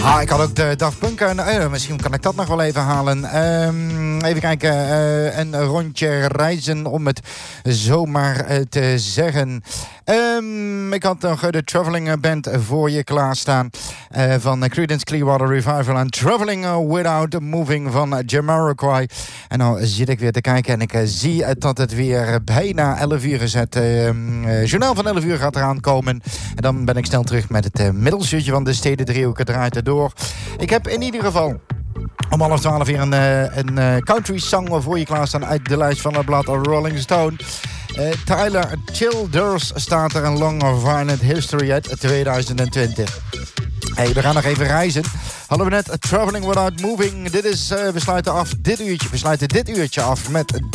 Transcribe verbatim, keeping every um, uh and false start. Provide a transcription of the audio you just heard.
Ah, ik had ook de Daft Punk. Uh, misschien kan ik dat nog wel even halen. Um, even kijken. Uh, een rondje reizen, om het zomaar uh, te zeggen. Um, ik had nog de Traveling Band voor je klaarstaan. Uh, van Creedence Clearwater Revival. En Traveling Without Moving van Jamiroquai. En nou zit ik weer te kijken en ik uh, zie uh, dat het weer bijna elf uur is. Het uh, uh, journaal van elf uur gaat eraan komen. En dan ben ik snel terug met het uh, middelstuurtje van de Stedendriehoek. Het draait erdoor. Ik heb in ieder geval om half twaalf weer een, uh, een uh, country song voor je klaarstaan uit de lijst van het blad Rolling Stone. Uh, Tyler Childers staat er, een Long Violent History uit tweeduizend twintig. Hey, we gaan nog even reizen. Hadden we net Traveling Without Moving. Dit is, uh, we sluiten af dit uurtje. We sluiten dit uurtje af met